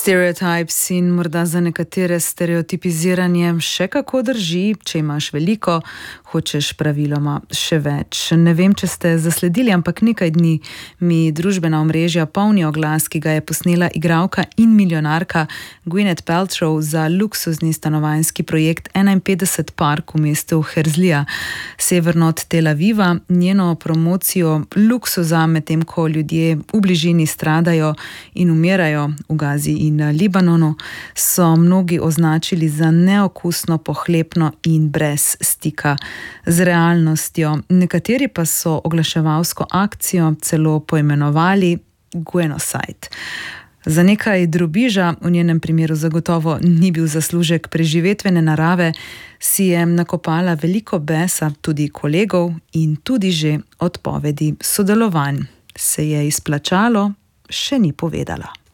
Stereotypes in morda za nekatere stereotipiziranje še kako drži, če imaš veliko, hočeš praviloma še več. Ne vem, če ste zasledili, ampak nekaj dni mi družbena omrežja polnijo oglas, ki ga je posnela igralka in milijonarka Gwyneth Paltrow za luksuzni stanovanjski projekt 51 Park v mestu Herzlija, severno od Tel Aviva. Njeno promocijo luksuza, medtem ko ljudje v bližini stradajo in umirajo v Gazi in Libanonu, so mnogi označili za neokusno, pohlepno in brez stika z realnostjo. Nekateri pa so oglaševalsko akcijo celo poimenovali genocide. Za nekaj drobiža, v njenem primeru zagotovo ni bil zaslužek preživetvene narave, si je nakopala veliko besa tudi kolegov in tudi že odpovedi sodelovanj. Se je izplačalo, še ni povedala.